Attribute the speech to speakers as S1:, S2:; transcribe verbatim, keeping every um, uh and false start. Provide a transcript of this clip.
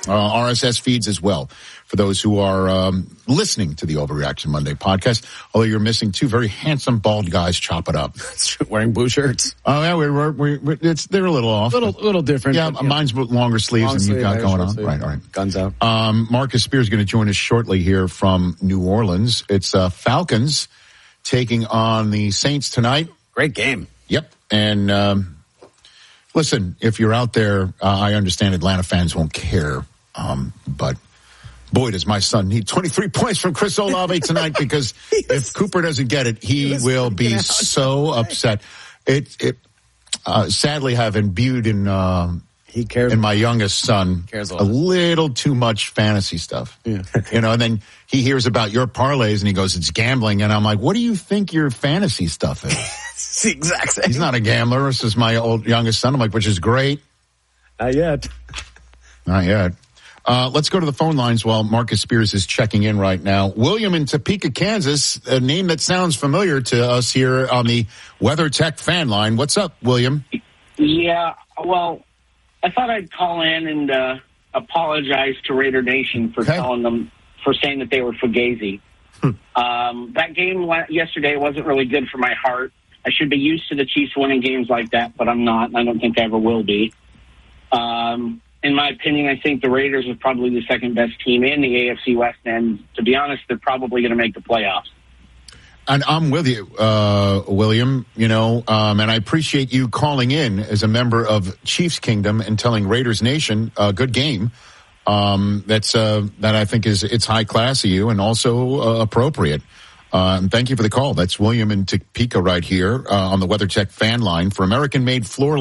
S1: Uh, R S S feeds as well for those who are um, listening to the Overreaction Monday podcast. Although you're missing two very handsome bald guys, chop it up.
S2: Wearing blue shirts.
S1: Oh, yeah, we're, we're, we're, it's, they're a little off.
S2: A little, little different.
S1: Yeah,
S2: but,
S1: mine's know. longer sleeves
S2: Long
S1: than
S2: sleeve,
S1: you've got going on.
S2: sleeve.
S1: Right, all right.
S2: Guns out.
S1: Um, Marcus Spears is going to join us shortly here from New Orleans. It's uh, Falcons taking on the Saints tonight.
S2: Great game.
S1: Yep. And um, listen, if you're out there, uh, I understand Atlanta fans won't care. Um, but boy, does my son need twenty-three points from Chris Olave tonight, because was, if Cooper doesn't get it, he, he will be so upset. It, it, uh, sadly have imbued in, uh,
S2: he cares
S1: in my youngest son
S2: cares a,
S1: a little too much fantasy stuff.
S2: Yeah.
S1: You know, and then he hears about your parlays and he goes, it's gambling. And I'm like, what do you think your fantasy stuff is?
S2: It's the exact same.
S1: He's not a gambler. This is my old youngest son. I'm like, which is great.
S2: Not yet.
S1: Not yet. Uh, let's go to the phone lines while Marcus Spears is checking in right now. William in Topeka, Kansas, a name that sounds familiar to us here on the WeatherTech fan line. What's up, William?
S3: Yeah, well, I thought I'd call in and uh, apologize to Raider Nation for okay. telling them, for saying that they were fugazi. Hmm. Um, that game yesterday wasn't really good for my heart. I should be used to the Chiefs winning games like that, but I'm not, and I don't think I ever will be. Um, in my opinion, I think the Raiders are probably the second best team in the A F C West, and to be honest, they're probably going to make the playoffs.
S1: And I'm with you, uh, William, you know, um, and I appreciate you calling in as a member of Chiefs Kingdom and telling Raiders Nation a uh, good game. Um, that's, uh, that I think is, it's high class of you and also uh, appropriate. Uh, and thank you for the call. That's William in Topeka right here, uh, on the WeatherTech fan line for American made floor